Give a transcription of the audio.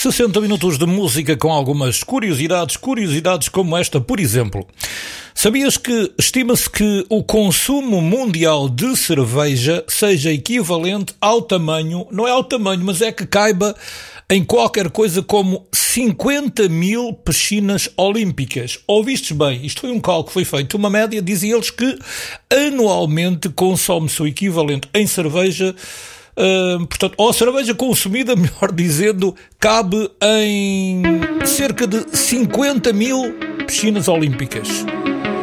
60 minutos de música com algumas curiosidades como esta, por exemplo. Sabias que estima-se que o consumo mundial de cerveja seja equivalente ao tamanho, não é ao tamanho, mas é que caiba em qualquer coisa como 50 mil piscinas olímpicas. Ouvistes bem, isto foi um cálculo que foi feito, uma média, dizem eles que anualmente consome-se o equivalente em cerveja, portanto, ou a cerveja consumida, melhor dizendo, cabe em cerca de 50 mil piscinas olímpicas.